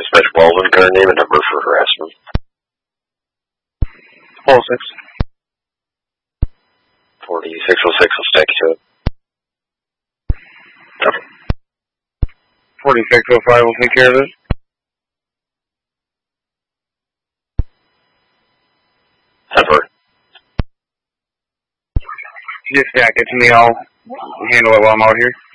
Dispatch Baldwin, got a name and number for harassment. 4606 will stick to it. 4605 will take care of it. Ever. Just stack it to me, I'll handle it while I'm out here.